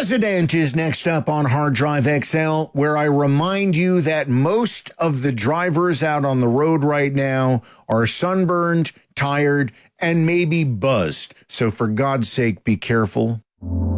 president is next up on Hard Drive XL, where I remind you that most of the drivers out on the road right now are sunburned, tired, and maybe buzzed. So for God's sake, be careful.